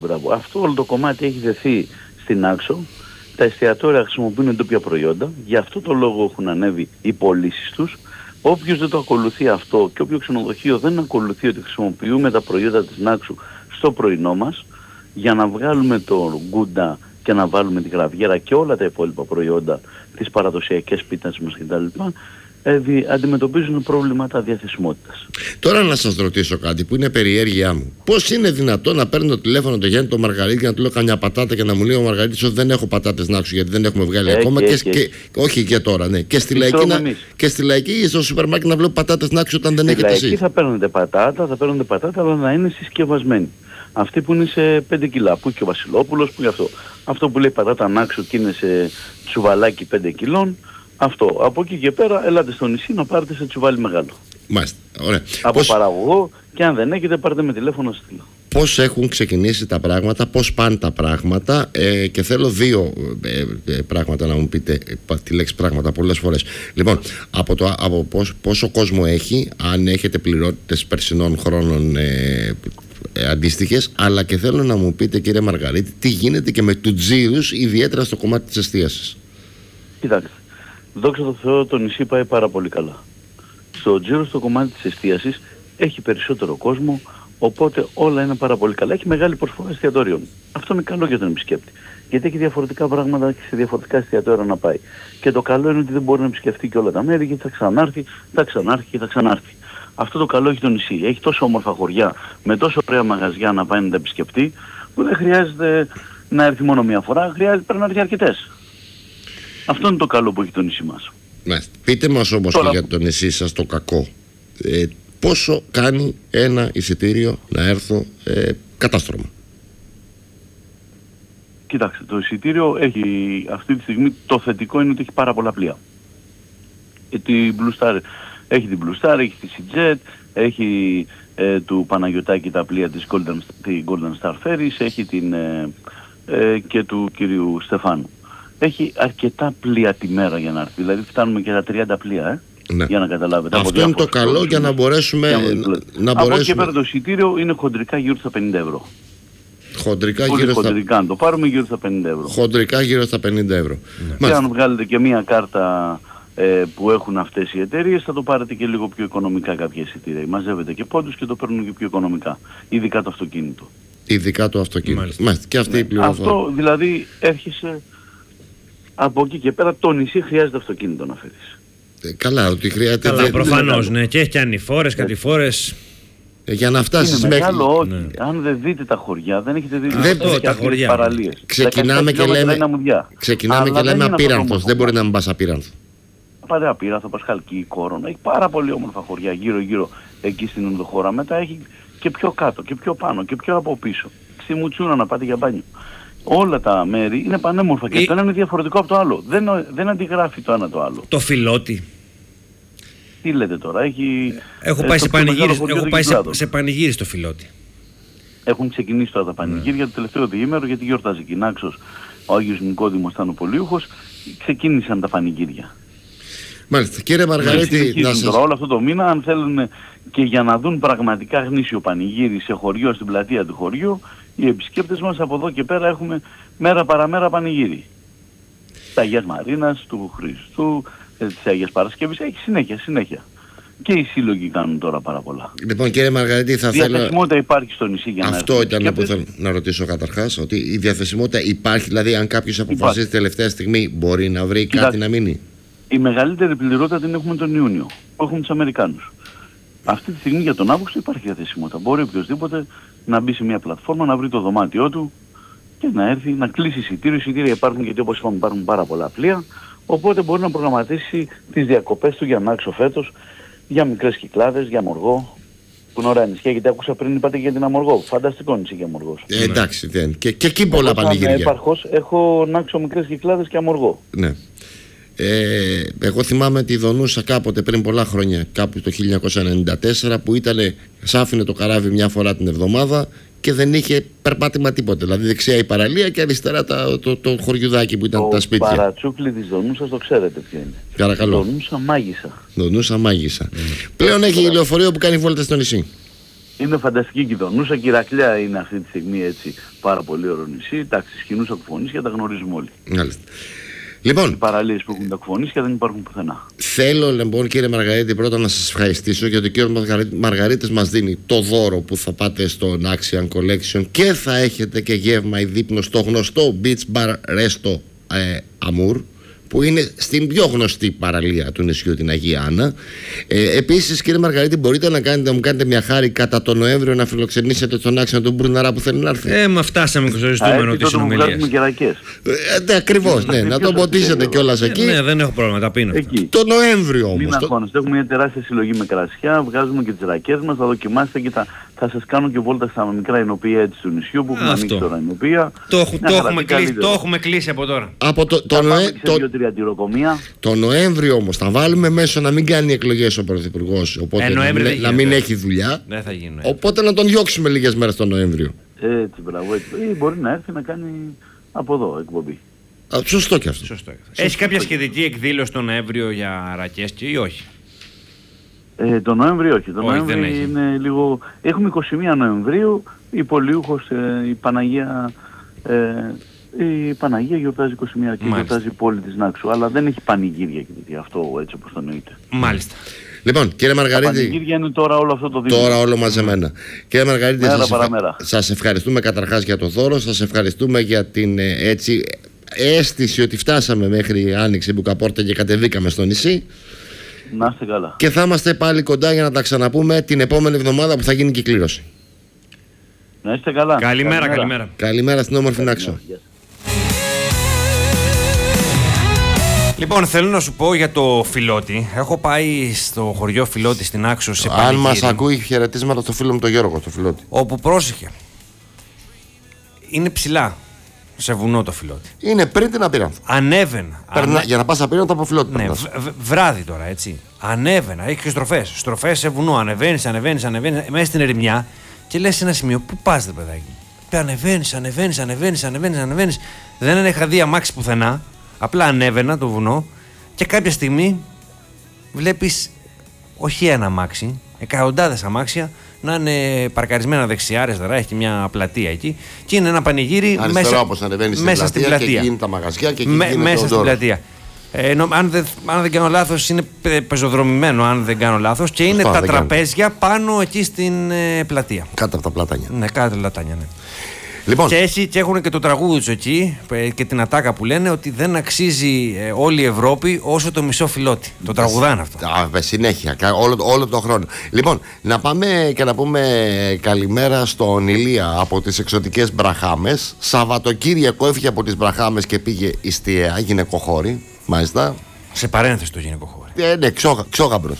Μπράβο. Αυτό όλο το κομμάτι έχει δεθεί στην Άξο. Τα εστιατόρια χρησιμοποιούν εντόπια προϊόντα. Γι' αυτό το λόγο έχουν ανέβει οι πωλήσεις τους. Όποιος δεν το ακολουθεί αυτό και όποιο ξενοδοχείο δεν ακολουθεί ότι χρησιμοποιούμε τα προϊόντα της Νάξου στο πρωινό μας, για να βγάλουμε το γκούντα και να βάλουμε τη γραβιέρα και όλα τα υπόλοιπα προϊόντα, τις παραδοσιακές πίτας μας κτλ., αντιμετωπίζουν προβλήματα διαθεσιμότητας. Τώρα να σας ρωτήσω κάτι που είναι περιέργειά μου. Πώς είναι δυνατόν να παίρνω το τηλέφωνο το Γιάννη το Μαργαρίτη και να του λέω καμιά πατάτα και να μου λέει ο Μαργαρίτης ότι δεν έχω πατάτες Νάξου γιατί δεν έχουμε βγάλει ακόμα όχι και τώρα, ναι. Και στη Λαϊκή ή στο σούπερ μάρκετ να βλέπω πατάτες Νάξου όταν δεν έχετε εσείς. Εκεί θα παίρνετε πατάτα, αλλά να είναι συσκευασμένη. Αυτή που είναι σε 5 κιλά, που και ο Βασιλόπουλος, που είναι αυτό. Αυτό που λέει πατάτα Νάξου και είναι σε τσουβαλάκι 5 κιλών. Αυτό. Από εκεί και πέρα, ελάτε στο νησί να πάρετε σε τσουβάλι μεγάλο. Μάλιστα. Ωραία. Από παραγωγό, και αν δεν έχετε, πάρτε με τηλέφωνο στείλω. Πώς έχουν ξεκινήσει τα πράγματα, πώς πάνε τα πράγματα, και θέλω δύο πράγματα να μου πείτε, τη λέξη πράγματα πολλές φορές. Λοιπόν, από πόσο κόσμο έχει, αν έχετε πληρότητες περσινών χρόνων αντίστοιχες, αλλά και θέλω να μου πείτε, κύριε Μαργαρίτη, τι γίνεται και με του τζίρους, ιδιαίτερα στο κομμάτι της εστίασης. Κοιτάξτε, δόξα τω Θεώ, το νησί πάει πάρα πολύ καλά. Στο τζίρο, στο κομμάτι της εστίασης, έχει περισσότερο κόσμο, οπότε όλα είναι πάρα πολύ καλά. Έχει μεγάλη προσφορά εστιατόριων. Αυτό είναι καλό για τον επισκέπτη. Γιατί έχει διαφορετικά πράγματα και σε διαφορετικά εστιατόρια να πάει. Και το καλό είναι ότι δεν μπορεί να επισκεφτεί και όλα τα μέρη, γιατί θα ξανάρθει, θα ξανάρθει. Αυτό το καλό έχει το νησί. Έχει τόσο όμορφα χωριά, με τόσο ωραία μαγαζιά να πάει να τα επισκεφτεί, που δεν χρειάζεται να έρθει μόνο μία φορά, πρέπει να έρθει αρκετές. Αυτό είναι το καλό που έχει το νησί μας. Ναι. Πείτε μας όμως και για το νησί σας το κακό. Πόσο κάνει ένα εισιτήριο να έρθω κατάστρωμα? Κοιτάξτε, το εισιτήριο έχει αυτή τη στιγμή, το θετικό είναι ότι έχει πάρα πολλά πλοία. Έχει την Blue Star, έχει τη Seajet, έχει του Παναγιωτάκη τα πλοία της Golden Star Ferries, έχει και του κυρίου Στεφάνου. Έχει αρκετά πλοία τη μέρα για να έρθει, δηλαδή φτάνουμε και τα 30 πλοία, ναι. Για να καταλάβετε. Αυτό είναι το καλό για να μπορέσουμε Από εκεί πέρα το εισιτήριο είναι χοντρικά γύρω στα 50 ευρώ. Χοντρικά αν το πάρουμε γύρω στα 50 ευρώ. Χοντρικά γύρω στα 50 ευρώ. Ναι. Και αν βγάλετε και μία κάρτα που έχουν αυτές οι εταιρείες, θα το πάρετε και λίγο πιο οικονομικά κάποια εισιτήρια. Μαζεύετε και πόντους και το παίρνουν και πιο οικονομικά. Ειδικά το αυτοκίνητο. Μάλιστα. Και αυτή η πληροφορία. Αυτό δηλαδή έρχεσαι από εκεί και πέρα, το νησί χρειάζεται αυτοκίνητο να φέρεις. Καλά, ότι χρειάζεται. Καλά, προφανώς, ναι. Και έχει και ανηφόρες, κατηφόρες. Για να φτάσεις μέχρι. Μεγάλο, όχι. Ναι. Αν δεν δείτε τα χωριά, δεν έχετε δει τα χωριά. Παραλίες. Ξεκινάμε και λέμε Απίρανθος. Δεν μπορεί να μην πας Απίρανθο. Πάρε Απίρανθο, Πασχαλκή, Κόρονα. Έχει πάρα πολύ όμορφα χωριά γύρω-γύρω εκεί στην ενδοχώρα. Μετά έχει και πιο κάτω και πιο πάνω και πιο από πίσω. Στη Μουτσούνα να πάτε για μπάνιο. Όλα τα μέρη είναι πανέμορφα και το ένα είναι διαφορετικό από το άλλο. Δεν αντιγράφει το ένα το άλλο. Το Φιλότι. Τι λέτε τώρα, έχω πάει σε πανηγύρι στο Φιλότι. Έχουν ξεκινήσει τώρα τα πανηγύρια το τελευταίο διήμερο, γιατί γιορτάζει η Νάξος, ο Άγιος Νικόδημος ήταν ο Πολύουχος, ξεκίνησαν τα πανηγύρια. Μάλιστα. Κύριε Μαργαρίτη, όλο αυτό το μήνα, αν θέλουν και για να δουν πραγματικά γνήσιο πανηγύρι σε χωριό, στην πλατεία του χωριού, οι επισκέπτες μας από εδώ και πέρα έχουμε μέρα παραμέρα πανηγύρι. Της Αγίας Μαρίνας, του Χριστού, της Αγίας Παρασκευής, έχει συνέχεια. Και οι σύλλογοι κάνουν τώρα πάρα πολλά. Λοιπόν, κύριε Μαργαρίτη, θα θέλω. Διαθεσιμότητα υπάρχει στο νησί για να έρθει. Αυτό ήταν που θέλω να ρωτήσω καταρχάς, ότι η διαθεσιμότητα υπάρχει, δηλαδή αν κάποιος αποφασίσει τελευταία στιγμή μπορεί να βρει κάτι να μείνει. Η μεγαλύτερη πληρότητα την έχουμε τον Ιούνιο, που έχουμε τους Αμερικάνους. Αυτή τη στιγμή για τον Αύγουστο υπάρχει διαθεσιμότητα. Μπορεί οποιοδήποτε να μπει σε μια πλατφόρμα, να βρει το δωμάτιό του και να έρθει να κλείσει εισιτήριο. Εισιτήρια υπάρχουν, γιατί όπως είπαμε υπάρχουν πάρα πολλά πλοία. Οπότε μπορεί να προγραμματίσει τις διακοπές του για να Νάξο φέτος, για μικρές Κυκλάδες, για Αμοργό. Που είναι ωραία νησιά, γιατί άκουσα πριν είπατε για την Αμοργό. Φανταστικό νησί για Αμοργός. Εντάξει, δεν. Και εκεί πολλά πανηγύρια. Έχω Νάξο, μικρές Κυκλάδες και Αμοργό. Ναι. Εγώ θυμάμαι τη Δονούσα κάποτε πριν πολλά χρόνια, κάπου το 1994, που άφηνε το καράβι μια φορά την εβδομάδα και δεν είχε περπάτημα τίποτε. Δηλαδή δεξιά η παραλία και αριστερά το χωριουδάκι που ήταν τα σπίτια. Το παρατσούκλι της Δονούσας το ξέρετε ποιο είναι. Παρακαλώ. Δονούσα Μάγισσα. Πλέον έχει λεωφορείο που κάνει βόλτα στο νησί. Είναι φανταστική Κηδονούσα και η Ηρακλέα είναι αυτή τη στιγμή έτσι πάρα πολύ ωραίο νησί. Εντάξει, Σχοινούσα, Κουφονίσια τα γνωρίζουμε όλοι. Μάλιστα. Λοιπόν, οι παραλίες που έχουν τα Κουφονίσια δεν υπάρχουν πουθενά. Θέλω λοιπόν, κύριε Μαργαρίτη, πρώτα να σας ευχαριστήσω, γιατί ο κύριος Μαργαρίτης μας δίνει το δώρο που θα πάτε στο Axian Collection και θα έχετε και γεύμα ή δείπνο στο γνωστό Beach Bar Resto Amour, που είναι στην πιο γνωστή παραλία του νησιού, την Αγία Άννα. Επίσης, κύριε Μαργαρίτη, μπορείτε να μου κάνετε μια χάρη κατά τον Νοέμβριο να φιλοξενήσετε τον Άξονα τον Μπουρναρά που θέλει να έρθει. Μα φτάσαμε και στο ζητούμενο της συνομιλίας. Ακριβώς, ναι, να το ποτίσετε κιόλας εκεί. Ναι, δεν έχω πρόβλημα, τα πίνω. Το Νοέμβριο όμως. Μην αγχώνεστε, έχουμε μια τεράστια συλλογή με κρασιά, βγάζουμε και τις ρακές μας, θα δοκιμάσετε και θα σας κάνω και βόλτα στα μικρά ενοπία έτσι του νησιού που έχουμε ανοίξει τώρα ενοπία. Το έχουμε κλείσει από τώρα. Το Νοέμβριο όμως θα βάλουμε μέσω να μην κάνει εκλογές ο Πρωθυπουργός, οπότε να μην έχει δουλειά. Δεν θα γίνει. Οπότε να τον διώξουμε λίγες μέρες τον Νοέμβριο. Έτσι, μπράβο. Ή μπορεί να έρθει να κάνει από εδώ εκπομπή. Σωστό και αυτό. Έχει κάποια σχετική εκδήλωση τον Νοέμβριο για ρακές ή όχι? Το Νοέμβριο όχι. Το Νοέμβριο είναι λίγο... Έχουμε 21 Νοεμβρίου, η Πολιούχος, η Παναγία... Η Παναγία γιορτάζει 21 και γιορτάζει η πόλη της Νάξου, αλλά δεν έχει πανηγύρια και τέτοια, αυτό έτσι όπως το εννοείται. Μάλιστα. Λοιπόν, κύριε Μαργαρίτη. Τα πανηγύρια είναι τώρα όλο αυτό το δίκτυο. Τώρα όλο μαζεμένα. Κύριε Μαργαρίτη, σας ευχαριστούμε καταρχάς για το δώρο, σας ευχαριστούμε για την έτσι αίσθηση ότι φτάσαμε μέχρι Άνοιξη Μπουκαπόρτα και κατεβήκαμε στο νησί. Να είστε καλά. Και θα είμαστε πάλι κοντά για να τα ξαναπούμε την επόμενη εβδομάδα που θα γίνει και κλήρωση. Να είστε καλά. Καλημέρα. Καλημέρα στην όμορφη Νάξο. Λοιπόν, θέλω να σου πω για το Φιλότη. Έχω πάει στο χωριό Φιλότη στην Άξο σε πανηγύρι. Αν μας ακούει, χαιρετίσματα στο φίλο μου τον Γιώργο, στο Φιλότη. Όπου πρόσεχε. Είναι ψηλά σε βουνό το Φιλότη. Είναι πριν την Απειράνθο. Ανέβαινα. Για να πας Απειράνθο από Φιλότη. Ναι, βράδυ τώρα, έτσι. Ανέβαινα, έχει και στροφές. Στροφές σε βουνό. Ανεβαίνεις μέσα στην ερημιά και λες σε ένα σημείο, πού πας, δε παιδάκι. Ανεβαίνεις. Δεν είχα δει αμάξι πουθενά. Απλά ανέβαινα το βουνό και κάποια στιγμή βλέπεις όχι ένα αμάξι, εκατοντάδες αμάξια να είναι παρκαρισμένα δεξιά, αριστερά, έχει μια πλατεία εκεί και είναι ένα πανηγύρι μέσα στην πλατεία. Και γίνει τα μαγαζιά και εκεί μέσα στην πλατεία. Αν δεν κάνω λάθος, είναι πεζοδρομημένο, αν δεν κάνω λάθος, και είναι τα τραπέζια πάνω εκεί στην πλατεία. Κάτω από τα πλατάνια. Ναι, κάτω από τα πλατάνια, ναι. Λοιπόν. Και έχουν και το τραγούδι τους εκεί και την ατάκα που λένε ότι δεν αξίζει όλη η Ευρώπη όσο το μισό Φιλότη. Το τραγουδάνε αυτό. Συνέχεια, όλο τον χρόνο. Λοιπόν, να πάμε και να πούμε καλημέρα στον Ηλία από τις εξωτικές Μπραχάμες. Σαββατοκύριακο έφυγε από τις Μπραχάμες και πήγε στη ΕΑ, γυναικοχώρη. Μάλιστα. Σε παρένθεση το γυναικοχώρη. Ναι, ξόγαμπρος.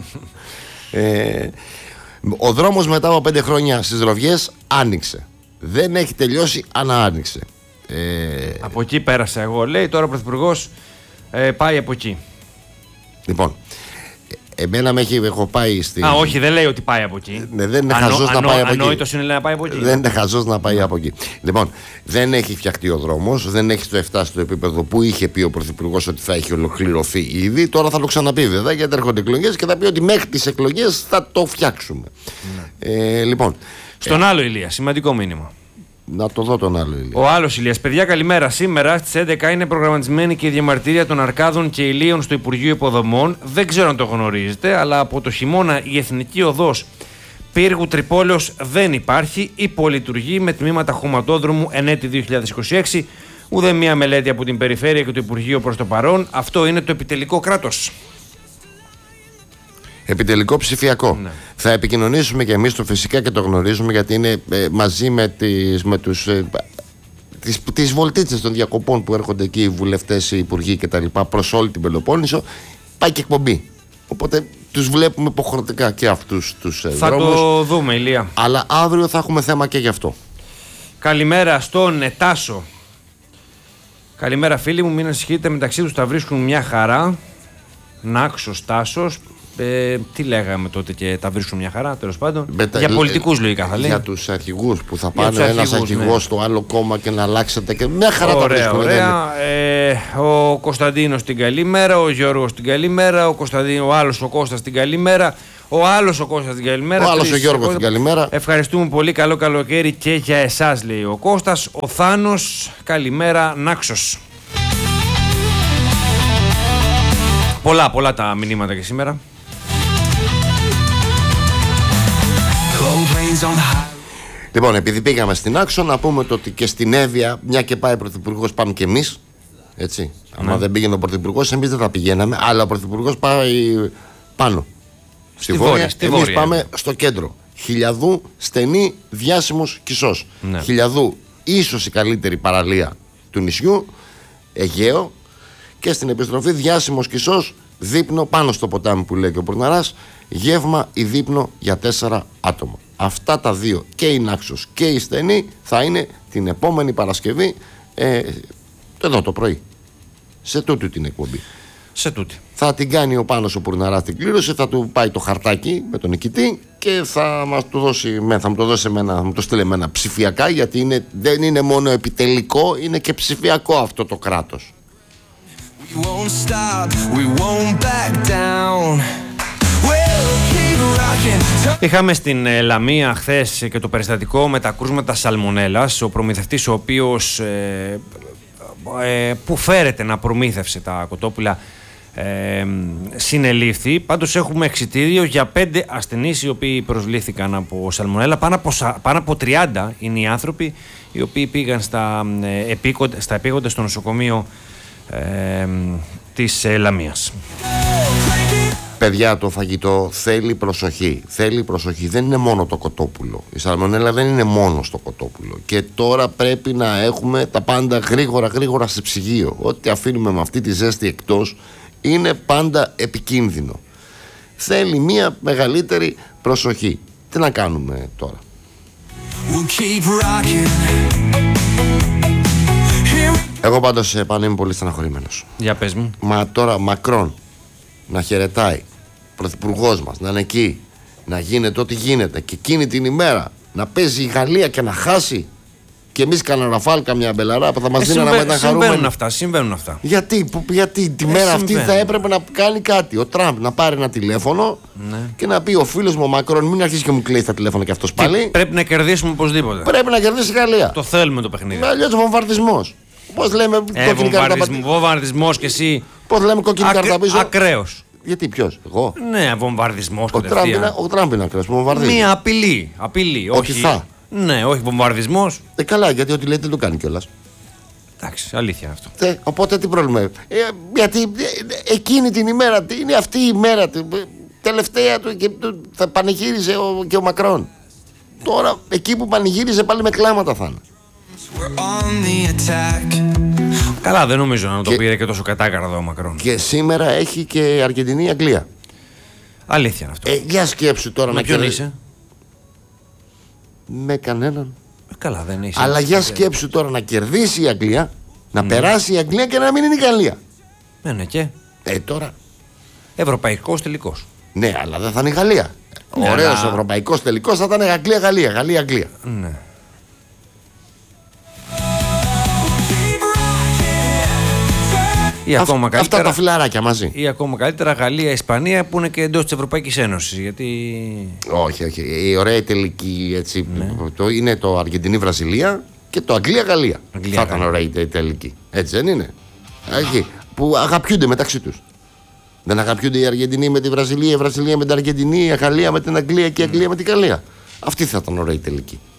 Ο δρόμος μετά από 5 χρόνια στις Ροβιές άνοιξε. Δεν έχει τελειώσει, αλλά άνοιξε. Από εκεί πέρασα εγώ, λέει. Τώρα ο Πρωθυπουργός πάει από εκεί. Λοιπόν, εμένα έχω πάει στην... όχι, δεν λέει ότι πάει από εκεί. Ναι, δεν είναι χαζός να πάει από εκεί. Ανόητος είναι να πάει από εκεί. Δεν είναι χαζός να πάει από εκεί. Λοιπόν, δεν έχει φτιαχτεί ο δρόμος, δεν έχει φτάσει στο επίπεδο που είχε πει ο Πρωθυπουργός ότι θα έχει ολοκληρωθεί ήδη. Τώρα θα το ξαναπεί βέβαια, γιατί έρχονται εκλογές και θα πει ότι μέχρι τις εκλογές θα το φτιάξουμε. Ναι. Λοιπόν. Στον άλλο Ηλία, σημαντικό μήνυμα. Να το δω τον άλλο Ηλία. Ο άλλος Ηλίας. Παιδιά, καλημέρα. Σήμερα στις 11 είναι προγραμματισμένη και η διαμαρτυρία των Αρκάδων και Ηλίων στο Υπουργείο Υποδομών. Δεν ξέρω αν το γνωρίζετε, αλλά από το χειμώνα η Εθνική Οδός Πύργου Τρυπόλεως δεν υπάρχει. Υπολειτουργεί με τμήματα χωματόδρομου εν έτη 2026. Ούτε μία μελέτη από την Περιφέρεια και το Υπουργείο προς το παρόν. Αυτό είναι το επιτελικό κράτος. Επιτελικό ψηφιακό. Ναι. Θα επικοινωνήσουμε και εμείς το φυσικά και το γνωρίζουμε, γιατί είναι μαζί με τις βολτίτσες των διακοπών που έρχονται εκεί οι βουλευτές, οι υπουργοί κτλ. Προς όλη την Πελοπόννησο. Πάει και εκπομπή. Οπότε τους βλέπουμε υποχρεωτικά και αυτούς τους δρόμους. Θα το δούμε, Ηλία. Αλλά αύριο θα έχουμε θέμα και γι' αυτό. Καλημέρα στον Τάσο. Καλημέρα, φίλοι μου. Μην ανησυχείτε, μεταξύ τους τα βρίσκουν μια χαρά. Νάξος Τάσος. Τι λέγαμε τότε και τα βρίσκουν μια χαρά, τέλος πάντων. Για πολιτικούς λογικά θα λέει. Για τους αρχηγούς που θα πάνε ένας αρχηγός στο άλλο κόμμα και να αλλάξετε και μια χαρά τα βρίσκουν. Ωραία. Ο Κωνσταντίνος την καλή μέρα, ο Γιώργος την καλή μέρα, ο άλλος ο Κώστας την καλή μέρα. Ο άλλος ο Κώστας την καλημέρα. Ο άλλος ο Γιώργος την καλημέρα. Ευχαριστούμε πολύ. Καλό καλοκαίρι και για εσάς, λέει ο Κώστας. Ο Θάνος, καλημέρα, Νάξος. Πολλά τα μηνύματα και σήμερα. Λοιπόν, επειδή πήγαμε στην Άξο, να πούμε ότι και στην Εύβοια, μια και πάει ο Πρωθυπουργός, πάμε κι εμείς. Έτσι. Ναι. Αν δεν πήγαινε ο Πρωθυπουργός, εμείς δεν θα πηγαίναμε, αλλά ο Πρωθυπουργός πάει πάνω. Στη Βόρεια. Εμείς πάμε στο κέντρο. Χιλιαδού, στενή, διάσημος Κισός. Ναι. Χιλιαδού, ίσως η καλύτερη παραλία του νησιού, Αιγαίο. Και στην επιστροφή διάσημος Κισός, δείπνο πάνω στο ποτάμι που λέει και ο Πουρναράς, γεύμα ή δείπνο για 4 άτομα. Αυτά τα δύο, και η Νάξος και η Στενή, θα είναι την επόμενη Παρασκευή, εδώ το πρωί. Σε τούτη την εκπομπή. Σε τούτη. Θα την κάνει ο Πάνος ο Πουρναράς την κλήρωση, θα του πάει το χαρτάκι με τον νικητή και θα μου το δώσει εμένα, θα μου το στείλει εμένα ψηφιακά, γιατί δεν είναι μόνο επιτελικό, είναι και ψηφιακό αυτό το κράτος. We won't stop, we won't back down. We'll keep rocking. Είχαμε στην Λαμία χθες και το περιστατικό με τα κρούσματα σαλμονέλας. Ο προμηθευτής, ο οποίος που φέρεται να προμήθευσε τα κοτόπουλα, συνελήφθη. Πάντως έχουμε εξιτήριο για 5 ασθενείς οι οποίοι προσβλήθηκαν από σαλμονέλα. Πάνω από 30 είναι οι άνθρωποι οι οποίοι πήγαν στα επίγοντα στο νοσοκομείο της Λαμίας. Παιδιά, το φαγητό θέλει προσοχή. Θέλει προσοχή. Δεν είναι μόνο το κοτόπουλο. Η σαλμονέλα δεν είναι μόνο στο κοτόπουλο. Και τώρα πρέπει να έχουμε τα πάντα γρήγορα σε ψυγείο. Ό,τι αφήνουμε με αυτή τη ζέστη εκτός είναι πάντα επικίνδυνο. Θέλει μια μεγαλύτερη προσοχή. Τι να κάνουμε τώρα? We'll keep rocking. Εγώ πάντως πάνω είμαι πολύ στεναχωρημένος. Για πες μου. Μα τώρα Μακρόν να χαιρετάει, πρωθυπουργός μας να είναι εκεί, να γίνεται ό,τι γίνεται, και εκείνη την ημέρα να παίζει η Γαλλία και να χάσει, και εμείς κανένα Ραφάλ, καμιά μπελαρά που θα μας δίνει να μεταχαρούμε. Συμβαίνουν αυτά. Γιατί τη μέρα αυτή θα έπρεπε να κάνει κάτι. Ο Τραμπ να πάρει ένα τηλέφωνο, ναι, και να πει ο φίλος μου ο Μακρόν, μην αρχίσει και μου κλαίει στα τηλέφωνα και αυτός πάλι. Πρέπει να κερδίσουμε οπωσδήποτε. Πρέπει να κερδίσει η Γαλλία. Το θέλουμε το παιχνίδι. Αλλιώς βομβαρδισμός. Πώς λέμε κόκκινη κάρτα? Βομβαρδισμός και εσύ. Πώς λέμε κόκκινη κάρτα πίσω? Ακραίος. Γιατί ποιος? Εγώ? Ναι, βομβαρδισμός. Ο Τραμπ είναι ακραίος που βομβαρδίζει. Μία απειλή. Όχι θα. Ναι, όχι βομβαρδισμός. Καλά, γιατί ό,τι λέει δεν το κάνει κιόλας. Εντάξει, αλήθεια αυτό. Οπότε τι πρόβλημα? Γιατί εκείνη την ημέρα, είναι αυτή η μέρα τελευταία του, και θα πανηγύριζε και ο Μακρόν. Τώρα εκεί που πανηγύριζε πάλι με κλάματα θα είναι. Καλά, δεν νομίζω να το πήρε και τόσο κατάκαρα εδώ ο Μακρόν. Και σήμερα έχει και Αργεντινή-Αγγλία. Αλήθεια είναι αυτό. Για σκέψου τώρα με ποιον είσαι? Με κανέναν. Καλά, δεν είσαι. Αλλά για σκέψου τώρα να κερδίσει η Αγγλία, να περάσει η Αγγλία και να μην είναι η Γαλλία. Ναι, και. Τώρα. Ευρωπαϊκός τελικός. Ναι, αλλά δεν θα είναι η Γαλλία. Ναι, ωραίος ευρωπαϊκός τελικός θα ήταν Αγγλία-Γαλλία. Γαλλία-Αγγλία. Ναι. Ή ακόμα καλύτερα, αυτά τα φιλαράκια μαζί. Ή ακόμα καλύτερα Γαλλία-Ισπανία που είναι και εντός της Ευρωπαϊκής Ένωσης. Γιατί... Όχι. Η ωραία τελική, έτσι, ναι, είναι το Αργεντινή-Βραζιλία και το Αγγλία-Γαλλία. Θα ήταν ωραία η τελική. Έτσι δεν είναι? Που αγαπιούνται μεταξύ τους. Δεν αγαπιούνται η Αργεντινή με τη Βραζιλία, η Βραζιλία με την Αργεντινή, η Γαλλία με την Αγγλία και η Αγγλία με την Γαλλία. Αυτή θα ήταν ωραία η τελική.